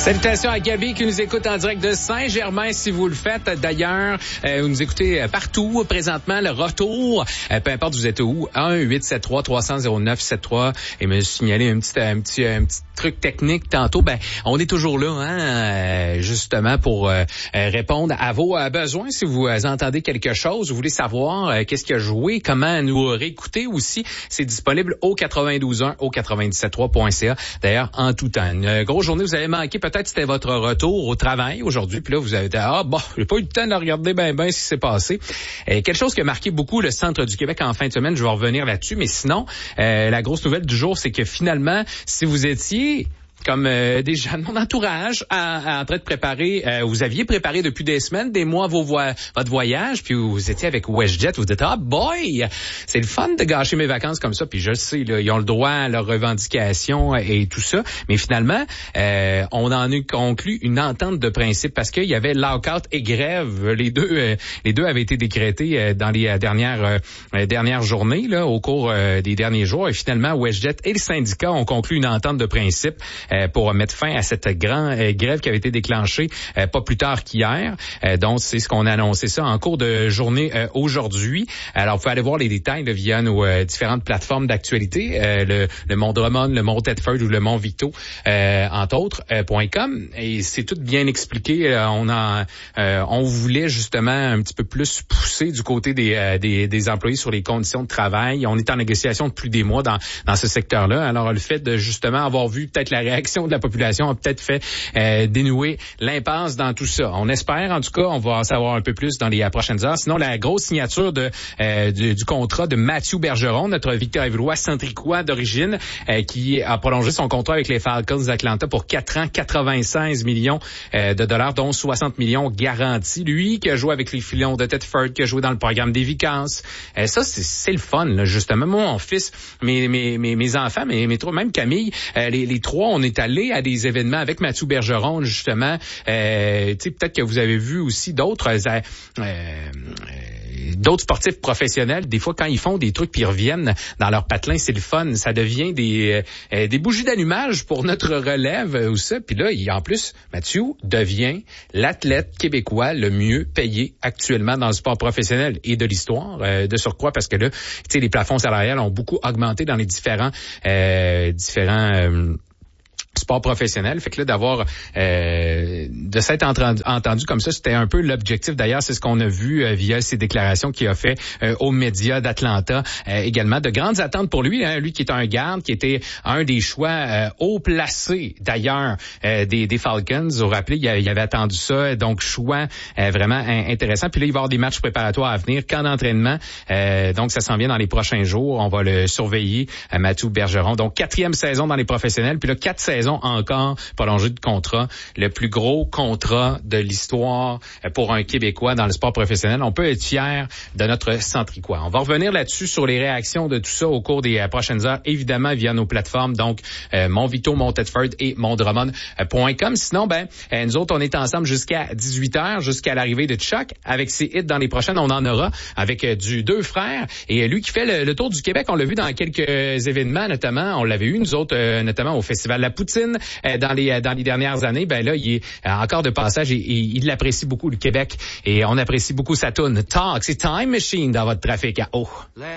Salutations à Gabi qui nous écoute en direct de Saint-Germain si vous le faites. D'ailleurs, vous nous écoutez partout présentement, le retour, peu importe vous êtes où, 1-873-300-0973 et me signaler un petit truc technique tantôt. On est toujours là, justement pour répondre à vos besoins. Si vous entendez quelque chose, vous voulez savoir qu'est-ce qui a joué, comment nous réécouter aussi, c'est disponible au 92.1, au 97.3.ca. D'ailleurs, en tout temps. Une grosse journée, vous avez manqué, peut-être c'était votre retour au travail aujourd'hui, puis là vous avez dit j'ai pas eu le temps de regarder ben ce qui s'est passé. Quelque chose qui a marqué beaucoup le centre du Québec en fin de semaine, je vais revenir là-dessus, mais sinon la grosse nouvelle du jour, c'est que finalement, si vous étiez comme des gens de mon entourage en train de préparer, vous aviez préparé depuis des semaines, des mois votre voyage, puis vous étiez avec WestJet, vous dites boy, c'est le fun de gâcher mes vacances comme ça, puis je le sais, là, ils ont le droit à leurs revendications et tout ça, mais finalement, on en a conclu une entente de principe parce qu'il y avait lockout et grève, les deux avaient été décrétés dans les dernières journées là, au cours des derniers jours, et finalement WestJet et le syndicat ont conclu une entente de principe pour mettre fin à cette grande grève qui avait été déclenchée pas plus tard qu'hier. Donc, c'est ce qu'on a annoncé ça en cours de journée aujourd'hui. Alors, vous pouvez aller voir les détails là, via nos différentes plateformes d'actualité, le Mont Drummond, le Mont Thetford ou le Mont Victo, entre autres, .com. Et c'est tout bien expliqué. On voulait justement un petit peu plus pousser du côté des employés sur les conditions de travail. On est en négociation depuis des mois dans ce secteur-là. Alors, le fait de justement avoir vu peut-être la réaction de la population a peut-être fait dénouer l'impasse dans tout ça. On espère, en tout cas, on va en savoir un peu plus dans les prochaines heures. Sinon, la grosse signature du contrat de Mathieu Bergeron, notre Victor-Évreux centricois d'origine, qui a prolongé son contrat avec les Falcons d'Atlanta pour 4 ans, 96 millions de dollars, dont 60 millions garantis. Lui, qui a joué avec les Filons de Thetford, qui a joué dans le programme des Vicances. Ça, c'est le fun, là, justement. Moi, mon fils, mes enfants, même Camille, les trois, on est allé à des événements avec Mathieu Bergeron, justement. Peut-être que vous avez vu aussi d'autres sportifs professionnels. Des fois, quand ils font des trucs puis ils reviennent dans leur patelin, c'est le fun. Ça devient des bougies d'allumage pour notre relève ou ça. Puis là, en plus, Mathieu devient l'athlète québécois le mieux payé actuellement dans le sport professionnel et de l'histoire de surcroît, parce que là, les plafonds salariales ont beaucoup augmenté dans les différents sport professionnel. Fait que là, d'avoir de s'être entendu comme ça, c'était un peu l'objectif. D'ailleurs, c'est ce qu'on a vu via ses déclarations qu'il a fait aux médias d'Atlanta. Également, de grandes attentes pour lui. Lui qui est un garde, qui était un des choix haut placés, d'ailleurs, des Falcons. Vous vous rappelez, il avait attendu ça. Donc, choix vraiment intéressant. Puis là, il va y avoir des matchs préparatoires à venir, camp d'entraînement. Donc, ça s'en vient dans les prochains jours. On va le surveiller, Mathieu Bergeron. Donc, 4e saison dans les professionnels. Puis là, 4 saisons encore prolongé de contrat, le plus gros contrat de l'histoire pour un Québécois dans le sport professionnel. On peut être fier de notre centricois. On va revenir là-dessus sur les réactions de tout ça au cours des prochaines heures, évidemment via nos plateformes, donc Mont Victo, Mont Thetford et montdrummond.com. Sinon, nous autres, on est ensemble jusqu'à 18h, jusqu'à l'arrivée de Chuck. Avec ses hits dans les prochaines, on en aura avec du Deux Frères. Et lui qui fait le tour du Québec, on l'a vu dans quelques événements, notamment, on l'avait eu, nous autres, notamment au Festival La Poutine, dans les dernières années. Là, il est encore de passage et il apprécie beaucoup le Québec et on apprécie beaucoup sa toune. Talk, c'est Time Machine dans votre trafic à eau.